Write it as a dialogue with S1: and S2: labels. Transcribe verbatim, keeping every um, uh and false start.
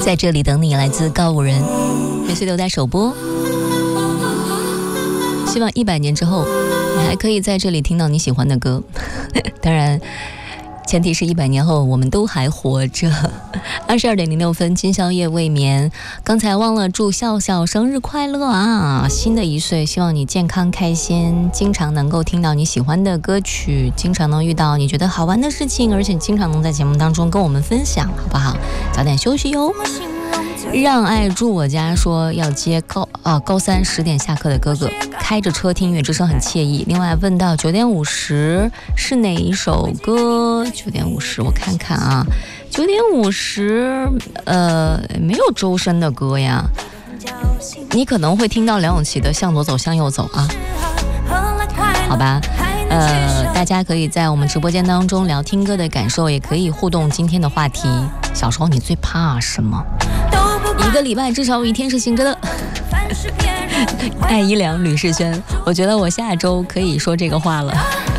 S1: 在这里等你，来自告五人，每次都在首播。希望一百年之后，你还可以在这里听到你喜欢的歌。当然，前提是一百年后我们都还活着。二十二点零六分，今宵夜未眠。刚才忘了祝笑笑生日快乐啊！新的一岁，希望你健康开心，经常能够听到你喜欢的歌曲，经常能遇到你觉得好玩的事情，而且经常能在节目当中跟我们分享，好不好？早点休息哟。让爱住我家说要接高啊高三十点下课的哥哥，开着车听音乐之声很惬意。另外问到九点五十是哪一首歌？九点五十我看看啊，九点五十呃没有周深的歌呀，你可能会听到梁咏琪的《向左走向右走》啊，好吧。呃，大家可以在我们直播间当中聊听歌的感受，也可以互动今天的话题。小时候你最怕什么？一个礼拜至少有一天是醒着的。艾怡良、吕世轩，我觉得我下周可以说这个话了。